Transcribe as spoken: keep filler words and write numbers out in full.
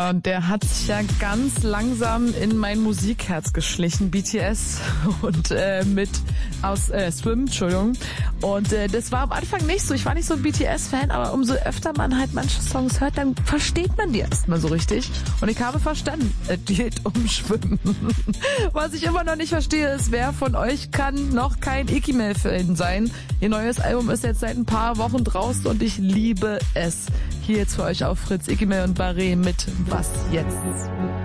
Und der hat sich ja ganz langsam in mein Musikherz geschlichen, B T S und äh, mit aus äh, Swim, Entschuldigung. Und äh, das war am Anfang nicht so. Ich war nicht so ein B T S-Fan, aber umso öfter man halt manche Songs hört, dann versteht man die erstmal so richtig. Und ich habe verstanden, es geht um Schwimmen. Was ich immer noch nicht verstehe, ist, wer von euch kann noch kein Ikimel-Fan sein. Ihr neues Album ist jetzt seit ein paar Wochen draußen und ich liebe es. Hier jetzt für euch auf Fritz, Ikimel und Barré mit Was jetzt?